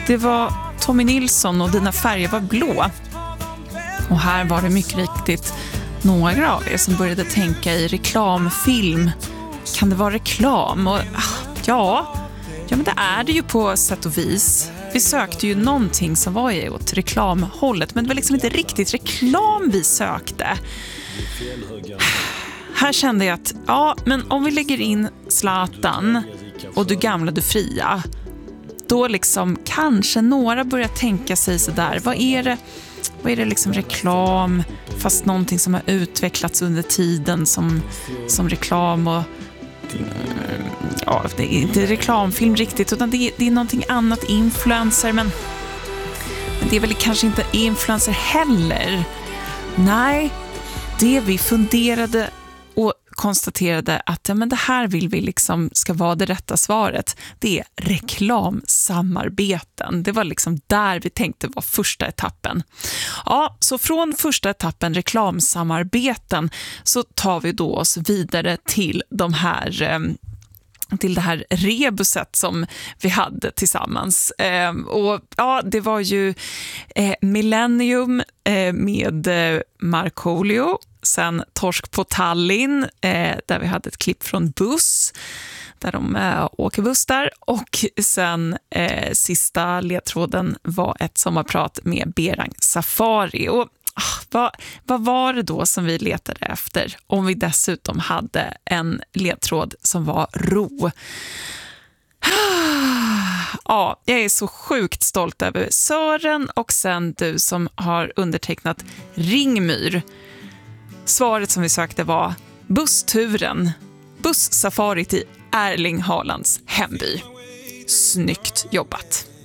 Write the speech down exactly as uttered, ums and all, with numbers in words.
Det var Tommy Nilsson och Dina färger var blå. Och här var det mycket riktigt några av er som började tänka i reklamfilm. Kan det vara reklam? Och, ja, ja, men det är det ju på sätt och vis. Vi sökte ju någonting som var i åt reklamhållet, men det var liksom inte riktigt reklam vi sökte. Här kände jag att, ja, men om vi lägger in Zlatan och Du gamla, du fria, då liksom kanske några börjar tänka sig så där, vad är det, vad är det liksom reklam, fast någonting som har utvecklats under tiden som, som reklam och ja, det är inte reklamfilm riktigt, utan det är, det är någonting annat, influencer, men, men det är väl kanske inte influencer heller. Nej, det vi funderade och konstaterade att ja, men det här vill vi liksom ska vara det rätta svaret. Det är reklamsamarbeten. Det var liksom där vi tänkte var första etappen. Ja, så från första etappen reklamsamarbeten så tar vi då oss vidare till de här eh, till det här rebuset som vi hade tillsammans. Eh, och ja, det var ju eh, Millennium eh, med eh, Markoolio, sen Torsk på Tallinn eh, där vi hade ett klipp från Buss där de äh, åker buss där, och sen eh, sista ledtråden var ett sommarprat med Berang Safari. Och ah, vad, vad var det då som vi letade efter om vi dessutom hade en ledtråd som var ro? Ja, jag är så sjukt stolt över Sören och sen du som har undertecknat Ringmyr. Svaret som vi sökte var bussturen, busssafarit i Erling Haalands hemby. Snyggt jobbat!